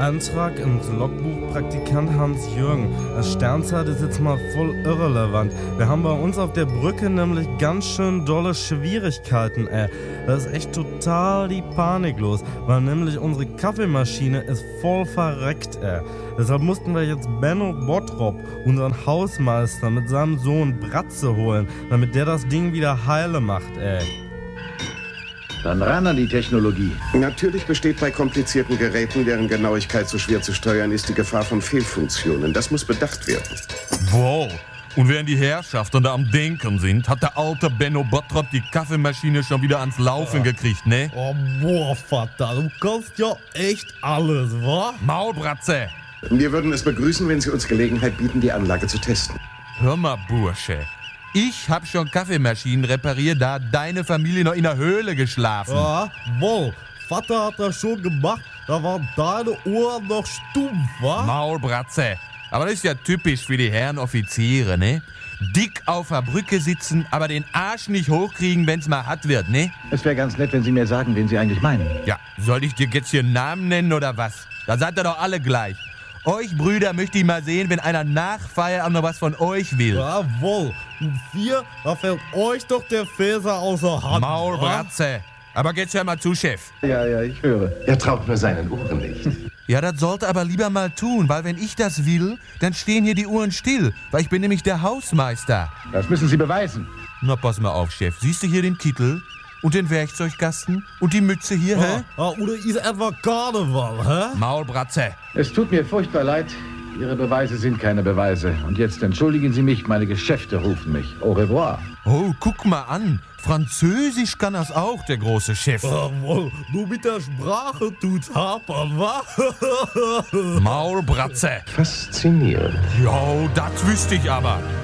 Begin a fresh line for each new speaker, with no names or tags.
Antrag ins Logbuch Praktikant Hans-Jürgen. Das Sternzeit ist jetzt mal voll irrelevant. Wir haben bei uns auf der Brücke nämlich ganz schön dolle Schwierigkeiten, ey. Da ist echt total die Panik los, weil nämlich unsere Kaffeemaschine ist voll verreckt, ey. Deshalb mussten wir jetzt Benno Bottrop, unseren Hausmeister, mit seinem Sohn Bratze holen, damit der das Ding wieder heile macht, ey.
Dann ran an die Technologie.
Natürlich besteht bei komplizierten Geräten, deren Genauigkeit so schwer zu steuern ist, die Gefahr von Fehlfunktionen. Das muss bedacht werden.
Wow. Und während die Herrschaften da am Denken sind, hat der alte Benno Bottrop die Kaffeemaschine schon wieder ans Laufen gekriegt, ne?
Oh, boah, Vater, du kannst ja echt alles, wa?
Maulbratze!
Wir würden es begrüßen, wenn Sie uns Gelegenheit bieten, die Anlage zu testen.
Hör mal, Bursche. Ich hab schon Kaffeemaschinen repariert, da hat deine Familie noch in der Höhle geschlafen.
Ja, wohl. Vater hat das schon gemacht, da waren deine Ohren noch stumpf, wa?
Maulbratze. Aber das ist ja typisch für die Herren Offiziere, ne? Dick auf der Brücke sitzen, aber den Arsch nicht hochkriegen, wenn's mal hart wird, ne?
Es wäre ganz nett, wenn Sie mir sagen, wen Sie eigentlich meinen.
Ja, soll ich dir jetzt hier einen Namen nennen oder was? Da seid ihr doch alle gleich. Euch Brüder möchte ich mal sehen, wenn einer nach Feierabend noch was von euch will.
Jawohl. Und da fällt euch doch der Fäser außer Hand.
Maulbratze. Aber jetzt hör mal zu, Chef.
Ja, ich höre.
Er traut nur seinen Ohren nicht.
Ja, das sollte aber lieber mal tun, weil wenn ich das will, dann stehen hier die Uhren still, weil ich bin nämlich der Hausmeister.
Das müssen Sie beweisen.
Na, pass mal auf, Chef. Siehst du hier den Kittel und den Werkzeugkasten und die Mütze hier, hä?
Oder ist etwa Karneval, hä?
Maulbratze.
Es tut mir furchtbar leid. Ihre Beweise sind keine Beweise. Und jetzt entschuldigen Sie mich, meine Geschäfte rufen mich. Au revoir.
Oh, guck mal an. Französisch kann das auch, der große Chef.
Jawohl, nur mit der Sprache tut's hapern, wa?
Maulbratze.
Faszinierend.
Jo, das wüsste ich aber.